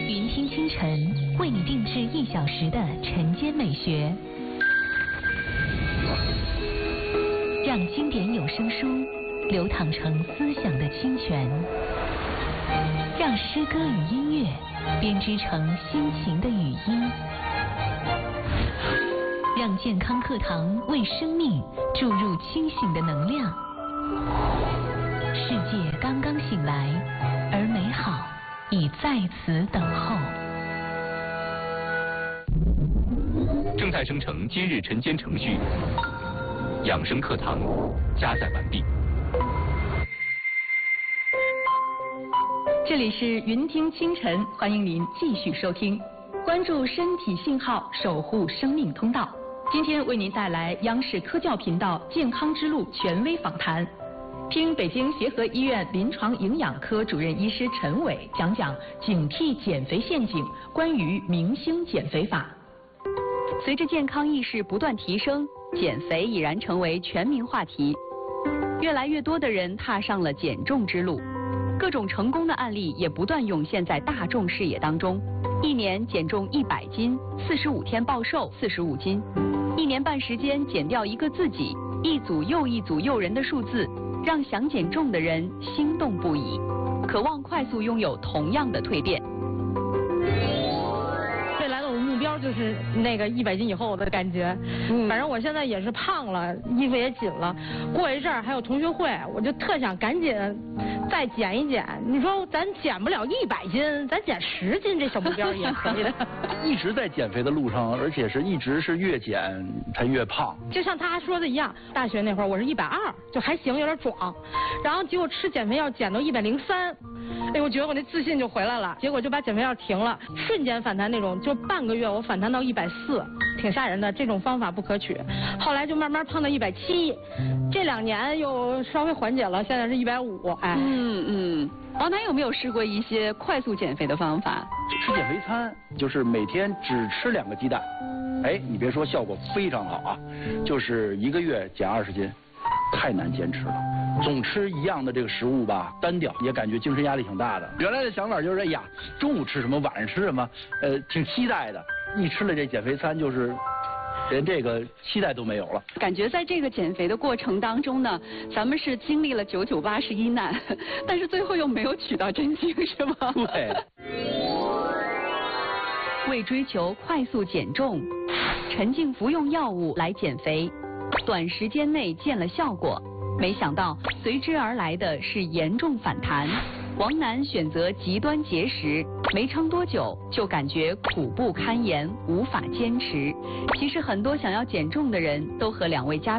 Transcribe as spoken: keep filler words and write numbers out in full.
云听清晨为你定制一小时的晨间美学，让经典有声书流淌成思想的清泉，让诗歌与音乐编织成心情的语音，让健康课堂为生命注入清醒的能量。世界刚刚醒来，而美好已在此等候。 正在生成今日晨间程序，养生课堂加载完毕。 这里是云听清晨，欢迎您继续收听，关注身体信号，守护生命通道。今天为您带来央视科教频道健康之路权威访谈，听北京协和医院临床营养科主任医师陈伟讲讲警惕减肥陷阱，关于明星减肥法。 随着健康意识不断提升，减肥已然成为全民话题，越来越多的人踏上了减重之路，各种成功的案例也不断涌现在大众视野当中。一年减重一百斤，四十五天暴瘦四十五斤，一年半时间减掉一个自己，一组又一组诱人的数字，让想减重的人心动不已，渴望快速拥有同样的蜕变。 未来的我目标就是那个一百斤以后的感觉，嗯，反正我现在也是胖了，衣服也紧了，过一阵儿还有同学会，我就特想赶紧再减一减。你说咱减不了一百斤，咱减十斤，这小目标也可以的。 一直在减肥的路上，而且是一直是越减他越胖。 就像他说的一样，大学那会儿我是一百二，就还行，有点壮，然后结果吃减肥药减到一百零三。哎，我觉得我那自信就回来了，结果就把减肥药停了，瞬间反弹那种，就半个月我反弹到一百四，挺吓人的。这种方法不可取。后来就慢慢胖到一百七，这两年又稍微缓解了，现在是一百五。哎， 嗯嗯。王楠有没有试过一些快速减肥的方法？ 吃减肥餐，就是每天只吃两个鸡蛋。哎，你别说，效果非常好啊，就是一个月减二十斤。太难坚持了，总吃一样的这个食物吧，单调，也感觉精神压力挺大的。原来的想法就是，哎呀，中午吃什么，晚上吃什么，呃，挺期待的。一吃了这减肥餐，就是连这个期待都没有了。 感觉在这个减肥的过程当中呢，咱们是经历了九九八十一难，但是最后又没有取到真经，是吗？ 对。 为追求快速减重，沉浸服用药物来减肥。短时间内见了效果，没想到随之而来的是严重反弹。王楠选择极端节食，没撑多久就感觉苦不堪言，无法坚持。其实很多想要减重的人都和两位嘉宾